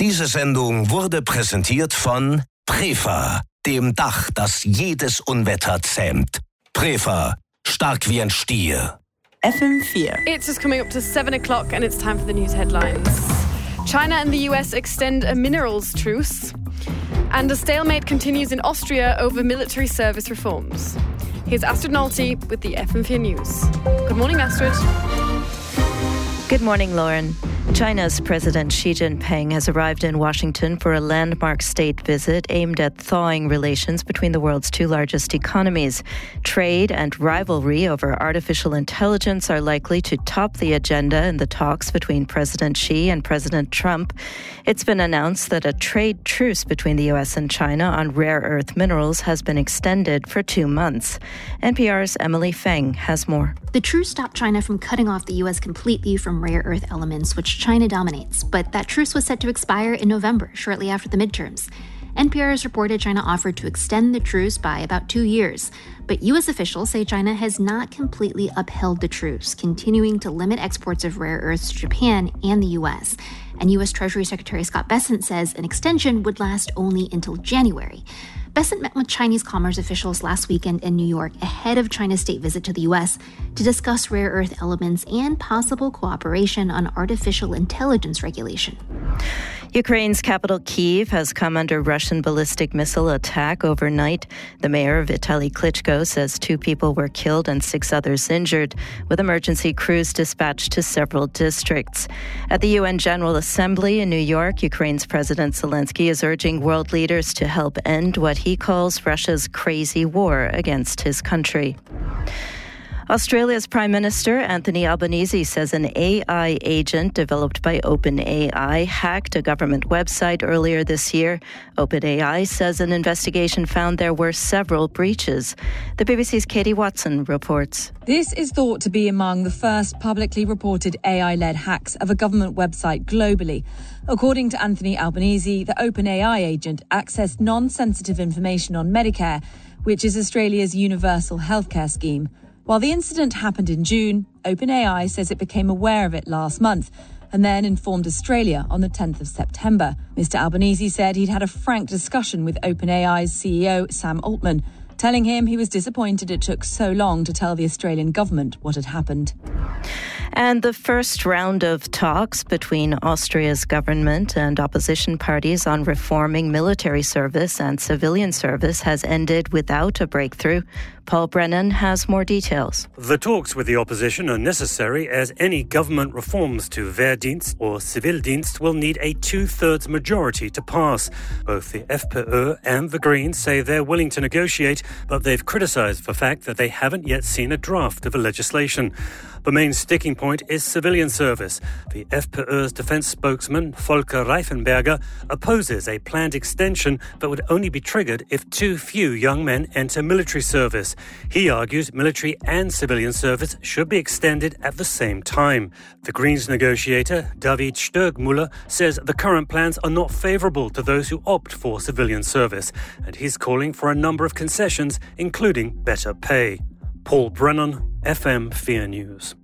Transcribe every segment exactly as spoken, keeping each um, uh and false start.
Diese Sendung wurde präsentiert von Prefa, dem Dach, das jedes Unwetter zähmt. Prefa, stark wie ein Stier. F M four. It's just coming up to seven o'clock and it's time for the news headlines. China and the U S extend a minerals truce. And a stalemate continues in Austria over military service reforms. Here's Astrid Nolte with the F M four News. Good morning, Astrid. Good morning, Lauren. China's President Xi Jinping has arrived in Washington for a landmark state visit aimed at thawing relations between the world's two largest economies. Trade and rivalry over artificial intelligence are likely to top the agenda in the talks between President Xi and President Trump. It's been announced that a trade truce between the U S and China on rare earth minerals has been extended for two months. N P R's Emily Feng has more. The truce stopped China from cutting off the U S completely from rare earth elements, which China dominates. But that truce was set to expire in November, shortly after the midterms. N P R has reported China offered to extend the truce by about two years. But U S officials say China has not completely upheld the truce, continuing to limit exports of rare earths to Japan and the U S. And U S Treasury Secretary Scott Bessent says an extension would last only until January. Bessent met with Chinese commerce officials last weekend in New York ahead of China's state visit to the U S to discuss rare earth elements and possible cooperation on artificial intelligence regulation. Ukraine's capital Kyiv has come under Russian ballistic missile attack overnight. The mayor, Vitaly Klitschko, says two people were killed and six others injured, with emergency crews dispatched to several districts. At the U N General Assembly in New York, Ukraine's President Zelensky is urging world leaders to help end what he calls Russia's crazy war against his country. Australia's Prime Minister Anthony Albanese says an A I agent developed by OpenAI hacked a government website earlier this year. OpenAI says an investigation found there were several breaches. The B B C's Katie Watson reports. This is thought to be among the first publicly reported A I-led hacks of a government website globally. According to Anthony Albanese, the OpenAI agent accessed non-sensitive information on Medicare, which is Australia's universal healthcare scheme. While the incident happened in June, OpenAI says it became aware of it last month and then informed Australia on the tenth of September. Mister Albanese said he'd had a frank discussion with OpenAI's C E O, Sam Altman, telling him he was disappointed it took so long to tell the Australian government what had happened. And the first round of talks between Austria's government and opposition parties on reforming military service and civilian service has ended without a breakthrough. Paul Brennan has more details. The talks with the opposition are necessary as any government reforms to Wehrdienst or Zivildienst will need a two-thirds majority to pass. Both the F P Ö and the Greens say they're willing to negotiate, but they've criticised the fact that they haven't yet seen a draft of the legislation. The main sticking point is civilian service. The F P Ö's defence spokesman, Volker Reifenberger, opposes a planned extension that would only be triggered if too few young men enter military service. He argues military and civilian service should be extended at the same time. The Greens negotiator, David Sturgmuller, says the current plans are not favourable to those who opt for civilian service, and he's calling for a number of concessions, including better pay. Paul Brennan, F M four News.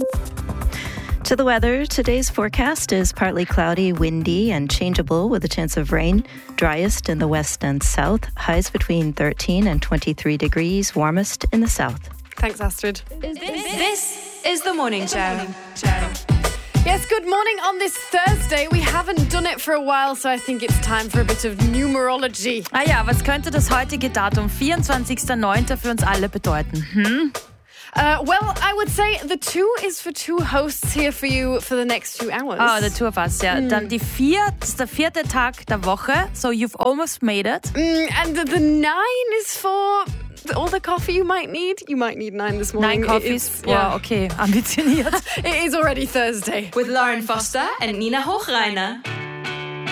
To the weather, today's forecast is partly cloudy, windy and changeable with a chance of rain. Driest in the west and south. Highs between thirteen and twenty-three degrees, warmest in the south. Thanks, Astrid. This, this is the morning show. Yes, good morning on this Thursday. We haven't done it for a while, so I think it's time for a bit of numerology. Ah ja, was könnte das heutige Datum vierundzwanzigster neunter für uns alle bedeuten? Hm? Uh, well, I would say the two is for two hosts here for you for the next few hours. Oh, the two of us, ja. Mm. Dann die vier, das ist der vierte Tag der Woche, so you've almost made it. Mm, and the, the nine is for all the coffee you might need. You might need nine this morning. Nine coffees? Ja, wow, okay, ambitioniert. It is already Thursday. With Lauren Foster and Nina Hochreiner.